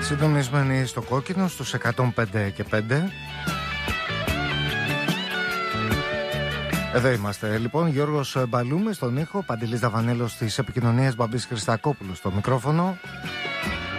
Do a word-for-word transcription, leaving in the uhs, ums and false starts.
Συντονισμένοι στο κόκκινο στους εκατόν πέντε και πέντε. Εδώ είμαστε λοιπόν, Γιώργος Μπαλούμης στον ήχο, Παντελής Δαβανέλος στις επικοινωνίες, Μπαμπής Χριστακόπουλος στο μικρόφωνο.